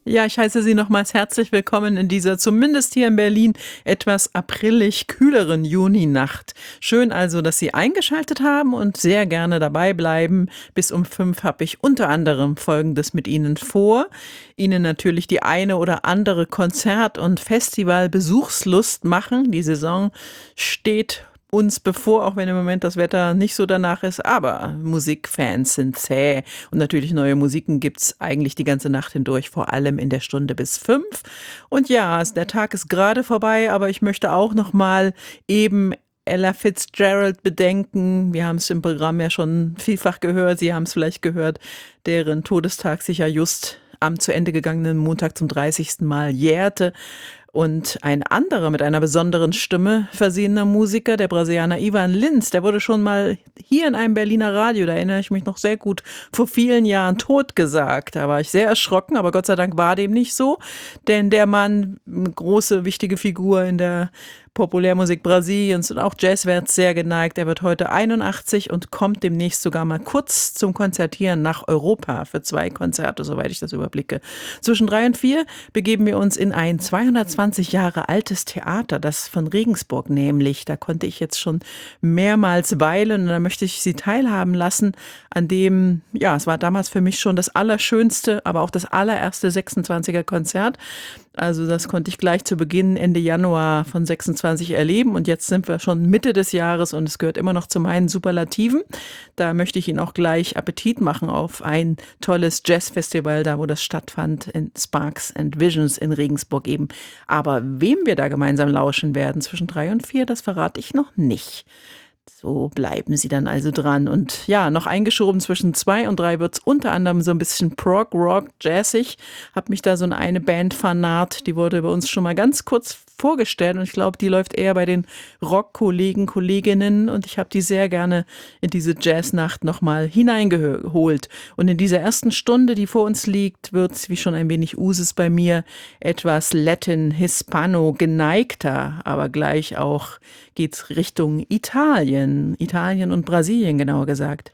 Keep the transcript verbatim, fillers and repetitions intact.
Ja, ich heiße Sie nochmals herzlich willkommen in dieser zumindest hier in Berlin etwas aprillig kühleren Juninacht. Schön also, dass Sie eingeschaltet haben und sehr gerne dabei bleiben. Bis um fünf habe ich unter anderem Folgendes mit Ihnen vor. Ihnen natürlich die eine oder andere Konzert- und Festivalbesuchslust machen. Die Saison steht uns bevor, auch wenn im Moment das Wetter nicht so danach ist, aber Musikfans sind zäh und natürlich neue Musiken gibt's eigentlich die ganze Nacht hindurch, vor allem in der Stunde bis fünf. Und ja, es- der Tag ist gerade vorbei, aber ich möchte auch noch mal eben Ella Fitzgerald bedenken. Wir haben es im Programm ja schon vielfach gehört, Sie haben es vielleicht gehört, deren Todestag sich ja just am zu Ende gegangenen Montag zum dreißigsten Mal jährte. Und ein anderer mit einer besonderen Stimme versehener Musiker, der Brasilianer Ivan Lins, der wurde schon mal hier in einem Berliner Radio, da erinnere ich mich noch sehr gut, vor vielen Jahren totgesagt. Da war ich sehr erschrocken, aber Gott sei Dank war dem nicht so, denn der Mann, eine große, wichtige Figur in der Populärmusik Brasiliens und auch Jazzwärts sehr geneigt. Er wird heute einundachtzig und kommt demnächst sogar mal kurz zum Konzertieren nach Europa für zwei Konzerte, soweit ich das überblicke. Zwischen drei und vier begeben wir uns in ein zweihundertzwanzig Jahre altes Theater, das von Regensburg nämlich. Da konnte ich jetzt schon mehrmals weilen und da möchte ich Sie teilhaben lassen an dem, ja, es war damals für mich schon das allerschönste, aber auch das allererste sechsundzwanziger Konzert. Also das konnte ich gleich zu Beginn Ende Januar von sechsundzwanzig erleben und jetzt sind wir schon Mitte des Jahres und es gehört immer noch zu meinen Superlativen. Da möchte ich Ihnen auch gleich Appetit machen auf ein tolles Jazzfestival, da wo das stattfand, in Sparks and Visions in Regensburg eben. Aber wem wir da gemeinsam lauschen werden zwischen drei und vier, das verrate ich noch nicht. So bleiben Sie dann also dran. Und ja, noch eingeschoben zwischen zwei und drei wird's unter anderem so ein bisschen Prog, Rock, Jazzig. Hab mich da so in eine Band vernarrt, die wurde bei uns schon mal ganz kurz vorgestellt und ich glaube, die läuft eher bei den Rock-Kollegen, Kolleginnen und ich habe die sehr gerne in diese Jazznacht nochmal hineingeholt. Und in dieser ersten Stunde, die vor uns liegt, wird's, wie schon ein wenig Usus bei mir, etwas Latin, Hispano geneigter, aber gleich auch geht's Richtung Italien. Italien und Brasilien, genauer gesagt.